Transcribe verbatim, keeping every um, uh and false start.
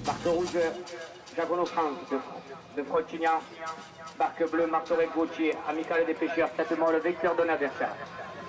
Marque rouge, Jagono Franck de, de Frotignan. Marque bleue, Martorek Gauthier, amical des pêcheurs, traitement le vecteur d'un adversaire.